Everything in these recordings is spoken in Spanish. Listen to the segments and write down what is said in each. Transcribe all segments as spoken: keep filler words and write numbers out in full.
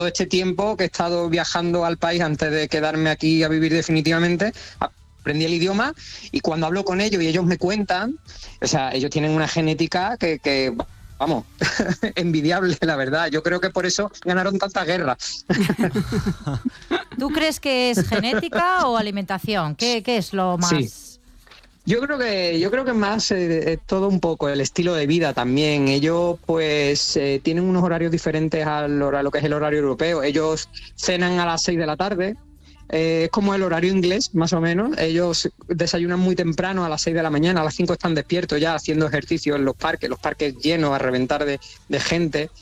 este tiempo que he estado viajando al país antes de quedarme aquí a vivir definitivamente, aprendí el idioma y cuando hablo con ellos y ellos me cuentan, o sea, ellos tienen una genética que, que vamos, envidiable, la verdad. Yo creo que por eso ganaron tantas guerras. ¿Tú crees que es genética o alimentación? ¿Qué, qué es lo más...? Sí. Yo creo que yo creo que más eh, todo un poco el estilo de vida también. Ellos pues eh, tienen unos horarios diferentes al, a lo que es el horario europeo. Ellos cenan a las seis de la tarde. Eh, es como el horario inglés, más o menos. Ellos desayunan muy temprano, a las seis de la mañana, a las cinco están despiertos ya haciendo ejercicio en los parques, los parques llenos a reventar de, de gente.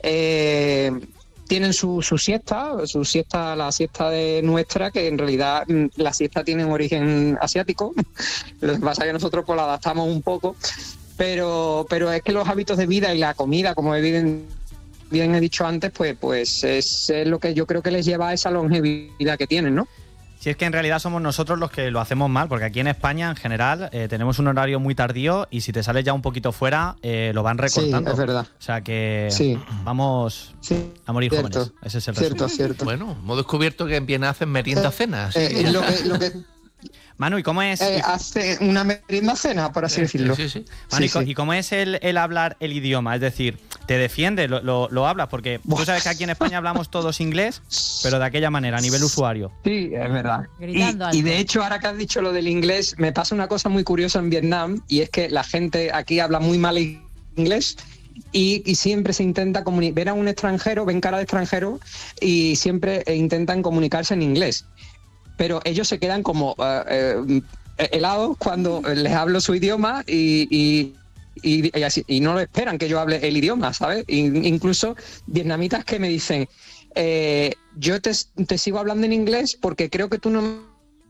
Eh, tienen su, su siesta, su siesta, la siesta de nuestra, que en realidad la siesta tiene un origen asiático. Lo que pasa es que nosotros pues la adaptamos un poco, pero, pero es que los hábitos de vida y la comida, como bien, bien he dicho antes, pues, pues es, es lo que yo creo que les lleva a esa longevidad que tienen, ¿no? Si es que en realidad somos nosotros los que lo hacemos mal, porque aquí en España en general eh, tenemos un horario muy tardío y si te sales ya un poquito fuera eh, lo van recortando. Sí, es verdad. O sea que sí. vamos sí, a morir cierto, jóvenes. Ese es el cierto, resumen. cierto. Bueno, hemos descubierto que en Viena hacen merienda cena. Eh, eh, lo que, lo que... Manu, ¿y cómo es? Eh, hace una merienda cena, por así Eh, decirlo. Sí, sí. Manu, sí, ¿y, sí. ¿y cómo es el, el hablar el idioma? Es decir, ¿te defiende? ¿Lo, lo, lo hablas? Porque Buah. tú sabes que aquí en España hablamos todos inglés, pero de aquella manera, a nivel usuario. Sí, es verdad. Gritando Y, y alto. de hecho, ahora que has dicho lo del inglés, me pasa una cosa muy curiosa en Vietnam, y es que la gente aquí habla muy mal inglés y, y siempre se intenta comunicar. Ven a un extranjero, ven cara de extranjero y siempre eh, intentan comunicarse en inglés. Pero ellos se quedan como uh, uh, helados cuando les hablo su idioma y... y Y, y, así, y no lo esperan que yo hable el idioma, ¿sabes? In, incluso vietnamitas que me dicen, eh, yo te, te sigo hablando en inglés porque creo que tú no...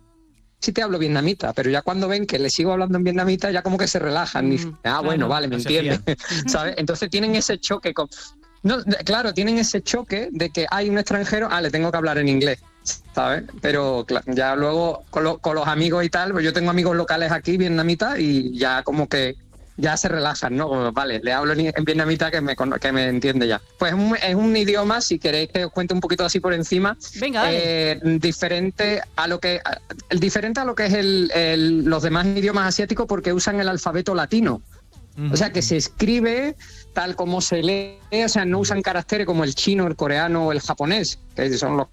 Sí te hablo vietnamita, pero ya cuando ven que le sigo hablando en vietnamita, ya como que se relajan. Y dicen, ah, bueno, claro, vale, me no se entiendes, ¿sabes? Entonces tienen ese choque con... No, claro, tienen ese choque de que hay un extranjero, ah, le tengo que hablar en inglés, ¿sabes? Pero ya luego con, lo, con los amigos y tal, pues yo tengo amigos locales aquí, vietnamitas, y ya como que ya se relajan, ¿no? Como, vale, le hablo en vietnamita que me, que me entiende ya. Pues es un, es un idioma, si queréis que os cuente un poquito así por encima, Venga, dale. eh, diferente a lo que el diferente a lo que es el, el, los demás idiomas asiáticos, porque usan el alfabeto latino. O sea, que se escribe tal como se lee, o sea, no usan caracteres como el chino, el coreano o el japonés, que son los...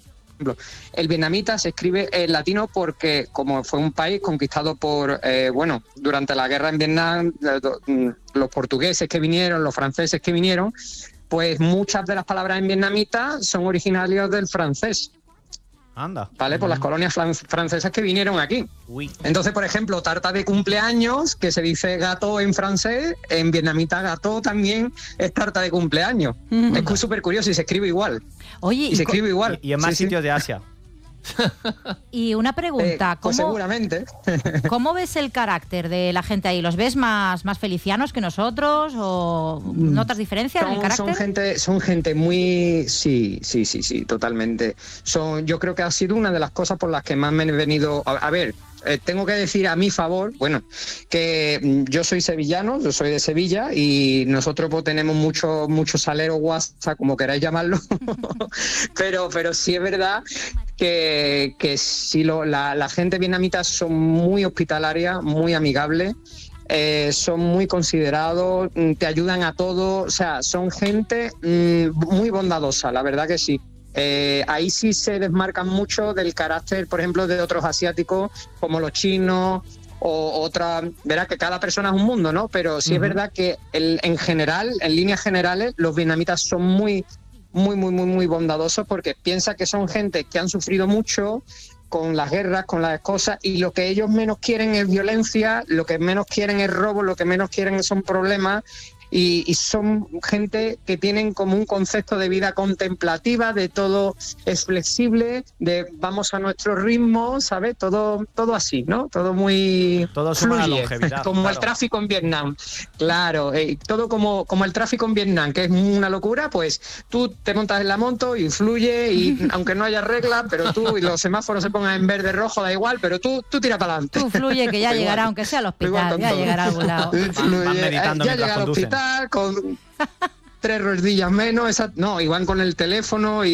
El vietnamita se escribe en latino porque, como fue un país conquistado por, eh, bueno, durante la guerra en Vietnam, los portugueses que vinieron, los franceses que vinieron, pues muchas de las palabras en vietnamita son originarias del francés. Anda. ¿Vale? Por las colonias francesas que vinieron aquí. Uy. Entonces, por ejemplo, tarta de cumpleaños, que se dice gato en francés, en vietnamita gato también es tarta de cumpleaños. Mm. Es súper curioso y se escribe igual. Oye, Y se co- escribe igual. Y, y en más Sí, sí. sitios de Asia. y una Eh, pregunta, pues ¿cómo, seguramente. ¿cómo ves el carácter de la gente ahí? ¿Los ves más, más felicianos que nosotros o notas diferencias en el Son, carácter? son gente, son gente muy, sí, sí, sí, sí, totalmente. Son, yo creo que ha sido una de las cosas por las que más me he venido. A, a ver, eh, tengo que decir a mi favor, bueno, que mm, yo soy sevillano, yo soy de Sevilla y nosotros pues, tenemos muchos muchos saleros WhatsApp, como queráis llamarlo, pero, pero sí es verdad que, que sí lo, la, la gente vietnamita son muy hospitalaria, muy amigable. Eh, son muy considerados, mm, te ayudan a todo, o sea, son gente mm, muy bondadosa, la verdad que sí. Eh, ahí sí se desmarcan mucho del carácter, por ejemplo, de otros asiáticos como los chinos o otra. Verás que cada persona es un mundo, ¿no? Pero sí uh-huh. es verdad que el, en general, en líneas generales, los vietnamitas son muy, muy, muy, muy, muy bondadosos porque piensa que son gente que han sufrido mucho con las guerras, con las cosas, y lo que ellos menos quieren es violencia, lo que menos quieren es robo, lo que menos quieren son problemas. Y, y son gente que tienen como un concepto de vida contemplativa, de todo es flexible, de vamos a nuestro ritmo, ¿sabes? Todo, todo así, ¿no? Todo muy todo suma fluye, la longevidad, como claro. El tráfico en Vietnam. Claro, eh, todo como, como el tráfico en Vietnam, que es una locura, pues tú te montas en la moto y fluye, y aunque no haya reglas, pero tú y los semáforos se pongan en verde, rojo, da igual, pero tú, tú tira para adelante. Tú fluye, que ya llegará, aunque sea al hospital, ya llegará a algún lado. Van, van meditando ya mientras llega al conducen. hospital con... tres rodillas menos, esa, no, iban con el teléfono y